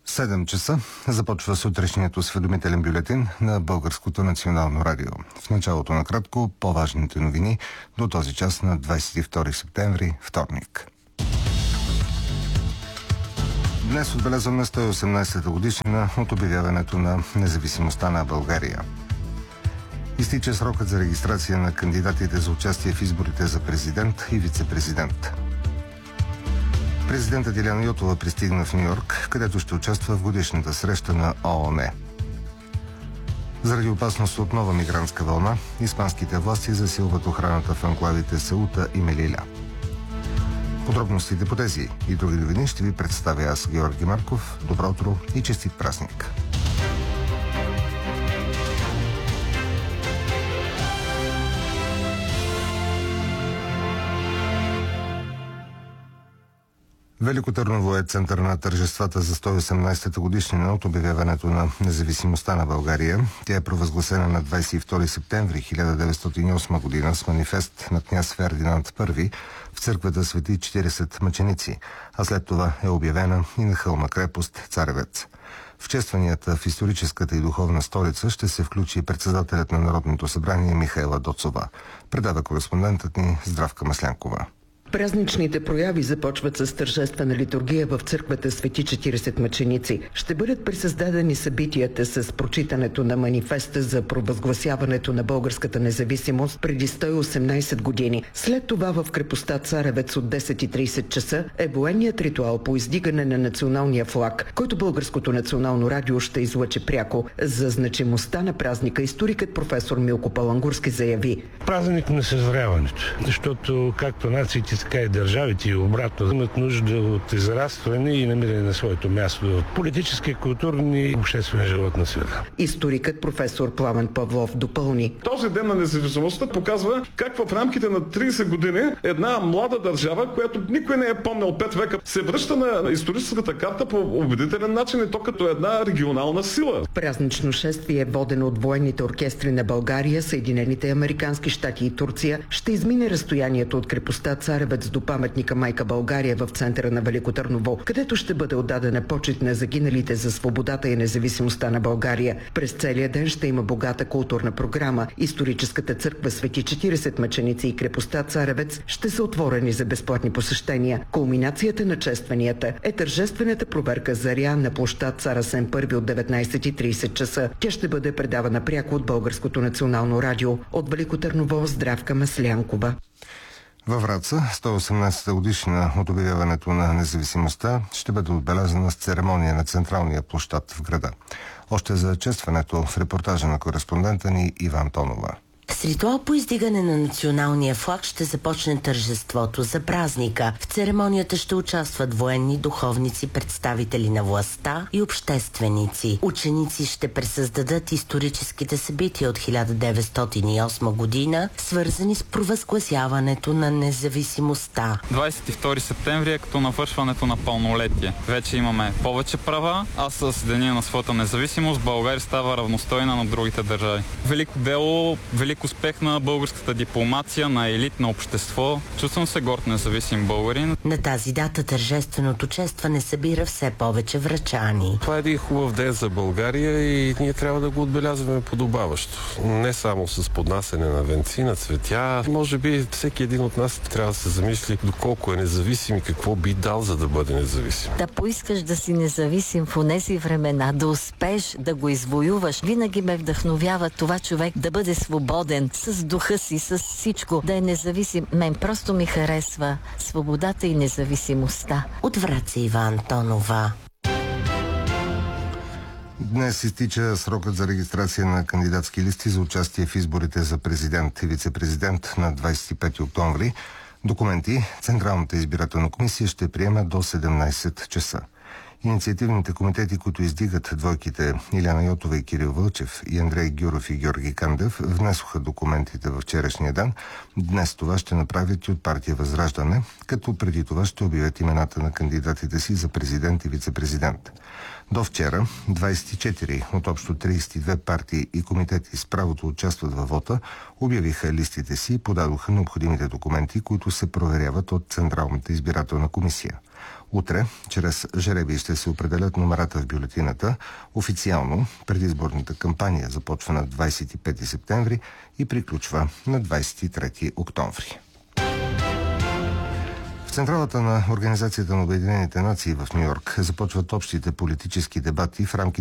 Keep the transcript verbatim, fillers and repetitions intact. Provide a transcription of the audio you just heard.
седем часа започва сутрешният осведомителен бюлетин на Българското национално радио. В началото на кратко по-важните новини до този час на двадесет и втори септември, вторник. Днес отбелязваме сто и осемнадесета годишнина от обявяването на независимостта на България. Изтича срокът за регистрация на кандидатите за участие в изборите за президент и вице-президент. Президентът Илияна Йотова пристигна в Ню-Йорк, където ще участва в годишната среща на ООН. Заради опасност от нова мигрантска вълна, испанските власти засилват охраната в анклавите Сеута и Мелиля. Подробностите по тези и други новини ще ви представя аз, Георги Марков. Добро утро и честит празник! Велико Търново е център на тържествата за сто и осемнадесета годишнина от обявяването на независимостта на България. Тя е провъзгласена на двадесет и втори септември хиляда деветстотин и осма година с манифест на княз Фердинанд Първи в църквата Свети четиридесет мъченици, а след това е обявена и на хълма крепост Царевец. В честванията в историческата и духовна столица ще се включи председателят на Народното събрание Михаела Доцова. Предава кореспондентът ни Здравка Маслянкова. Празничните прояви започват с тържествена литургия в църквата Свети четиридесет мъченици. Ще бъдат пресъздадени събитията с прочитането на манифеста за провъзгласяването на българската независимост преди сто и осемнадесет години. След това в крепостта Царевец от десет и тридесет часа е военният ритуал по издигане на националния флаг, който Българското национално радио ще излъчи пряко. За значимостта на празника историкът професор Милко Палангурски заяви: празник на съзряването, защото както нациите, така и държавите и обратно имат нужда от израстване и намиране на своето място в политически, културни и обществен живот на света. Историкът професор Пламен Павлов допълни: този ден на независимостта показва как в рамките на тридесет години една млада държава, която никой не е помнил пет века, се връща на историческата карта по убедителен начин и то като една регионална сила. Празнично шествие, водено от военните оркестри на България, Съединените американски щати и Турция, ще измине разстоянието от крепостта Царевец до паметника Майка България в центъра на Велико Търново, където ще бъде отдадена почит на загиналите за свободата и независимостта на България. През целия ден ще има богата културна програма. Историческата църква Свети четиридесет мъченици и крепостта Царевец ще са отворени за безплатни посещения. Кулминацията на честванията е тържествената проверка заря на площад Цар Асен Първи от деветнадесет и тридесет часа. Тя ще бъде предавана пряко от Българското национално радио. От Велико Търново, Здравка Маслянкова. Във Враца сто и осемнадесета годишнина от обявяването на независимостта ще бъде отбелязана с церемония на централния площад в града. Още за честването в репортажа на кореспондента ни Иван Тонова. С ритуал по издигане на националния флаг ще започне тържеството за празника. В церемонията ще участват военни, духовници, представители на властта и общественици. Ученици ще пресъздадат историческите събития от хиляда деветстотин и осма година, свързани с провъзгласяването на независимостта. двадесет и втори септември е като навършването на пълнолетие. Вече имаме повече права, а с деня на своята независимост България става равностойна на другите държави. Велико дело, велико успех на българската дипломация, на елит, на общество. Чувствам се горд независим българин. На тази дата тържественото честване събира все повече врачани. Това е един хубав ден за България и ние трябва да го отбелязваме подобаващо. Не само с поднасене на венци, на цветя. Може би всеки един от нас трябва да се замисли доколко е независим и какво би дал, за да бъде независим. Да поискаш да си независим в онези времена, да успееш да го извоюваш. Винаги ме вдъхновява това човек да бъде свободен с духа си, с всичко, да е независим. Мен просто ми харесва свободата и независимостта. От Враца Иван Тонова. Днес изтича срокът за регистрация на кандидатски листи за участие в изборите за президент и вице-президент на двадесет и пети октомври. Документи Централната избирателна комисия ще приема до седемнадесет часа. Инициативните комитети, които издигат двойките Илияна Йотова и Кирил Вълчев и Андрей Гюров и Георги Кандев, внесоха документите във вчерашния ден. Днес това ще направят и от партия Възраждане, като преди това ще обявят имената на кандидатите си за президент и вице-президент. До вчера двадесет и четири от общо тридесет и две партии и комитети с правото участват във вота обявиха листите си и подадоха необходимите документи, които се проверяват от Централната избирателна комисия. Утре, чрез жребий ще се определят номерата в бюлетината. Официално предизборната кампания започва на двадесет и пети септември и приключва на двадесет и трети октомври. В централата на Организацията на Обединените нации в Ню Йорк започват общите политически дебати в рамките